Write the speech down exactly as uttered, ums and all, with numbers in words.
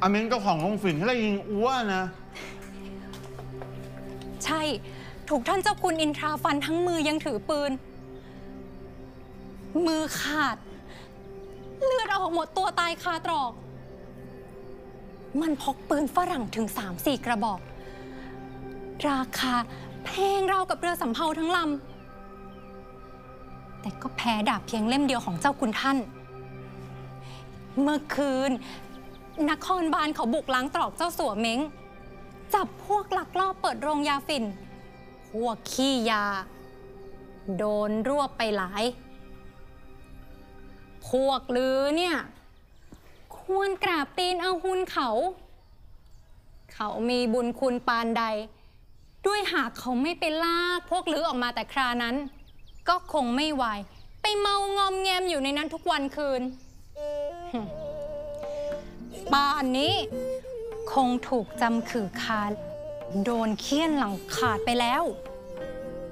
อาเม้งเจ้าของโรงฝิ่นที่ไล่ยิงอ้วนนะใช่ถูกท่านเจ้าคุณอินทราฟันทั้งมือยังถือปืนมือขาดเลือดออกหมดตัวตายคาตรอกมันพกปืนฝรั่งถึง สามสี่ กระบอกราคาแพงราวกับเรือสำเภาทั้งลำแต่ก็แพ้ดาบเพียงเล่มเดียวของเจ้าคุณท่านเมื่อคืนนครบาลเขาบุกล้างตรอกเจ้าสัวเม้งจับพวกลักลอบเปิดโรงยาฝิ่นพวกขี้ยาโดนรวบไปหลายพวกลือเนี่ยควรกราบตีนเอาหุนเขาเขามีบุญคุณปานใดด้วยหากเขาไม่ไปลากพวกลือออกมาแต่ครานั้นก็คงไม่ไหวไปเมางอมแงมอยู่ในนั้นทุกวันคืนป่านนี้คงถูกจำขื่อคาโดนเคี่ยนหลังขาดไปแล้ว